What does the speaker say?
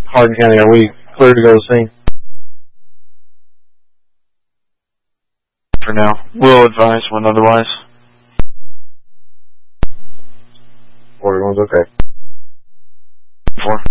Hardin County, are we clear to go to scene? For now. We'll advise when otherwise. 41's okay. 4.